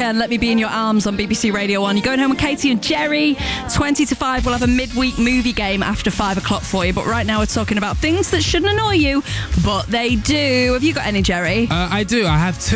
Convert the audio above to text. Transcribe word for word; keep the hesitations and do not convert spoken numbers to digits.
weekend. Let me be in your arms on B B C Radio one. You're going home with Katie and Jerry. twenty to five, we'll have a midweek movie game after five o'clock for you. But right now we're talking about things that shouldn't annoy you, but they do. Have you got any, Jerry? Uh, I do. I have two.